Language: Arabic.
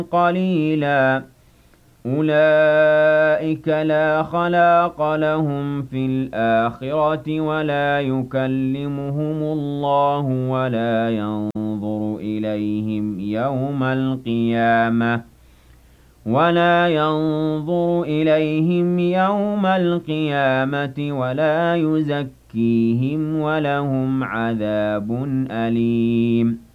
قليلا أولئك لا خلاق لهم في الآخرة ولا يكلمهم الله ولا ينظر إليهم يوم القيامة ولا يزكيهم ولهم عذاب أليم